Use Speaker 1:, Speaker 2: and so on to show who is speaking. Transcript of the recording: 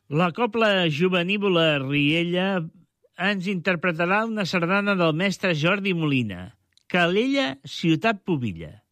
Speaker 1: La Cobla Jovenívola Riella ens interpretarà una sardana del mestre Jordi Molina, Calella, ciutat pubilla.